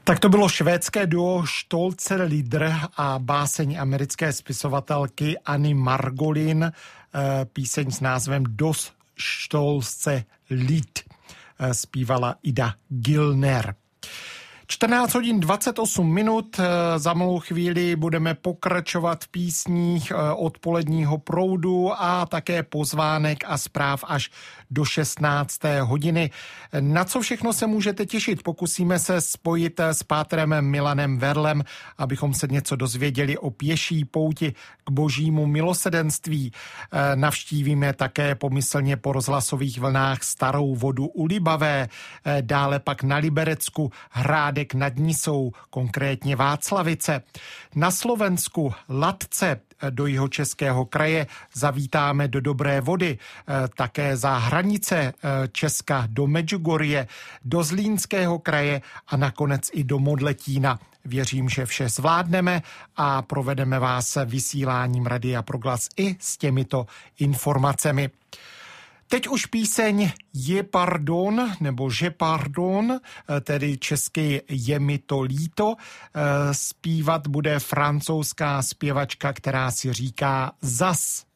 Tak to bylo švédské duo Stolzer Lieder a báseň americké spisovatelky Anny Margolin, píseň s názvem Das Stolze Lied, zpívala Ida Gilner. 14 hodin 28 minut, za malou chvíli budeme pokračovat v písních odpoledního proudu a také pozvánek a zpráv až do 16. hodiny. Na co všechno se můžete těšit? Pokusíme se spojit s pátrem Milanem Verlem, abychom se něco dozvěděli o pěší pouti k božímu milosedenství. Navštívíme také pomyslně po rozhlasových vlnách Starou Vodu u Libavé, dále pak na Liberecku Hrádek nad Nisou, konkrétně Václavice. Na Slovensku Latce, do Jihočeského kraje zavítáme do Dobré Vody, také za hranice Česka do Medjugorje, do Zlínského kraje a nakonec i do Modletína. Věřím, že vše zvládneme a provedeme vás vysíláním Radia Proglas i s těmito informacemi. Teď už píseň Je pardon, nebo Že pardon, tedy česky Je mi to líto. Zpívat bude francouzská zpěvačka, která si říká Zas.